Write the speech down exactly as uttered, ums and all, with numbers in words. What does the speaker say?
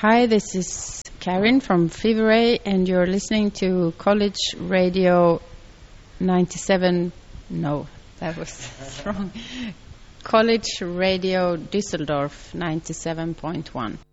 Hi, this is Karin from Fever Ray, and you're listening to College Radio ninety-seven. No, that was wrong. College Radio Düsseldorf ninety-seven point one.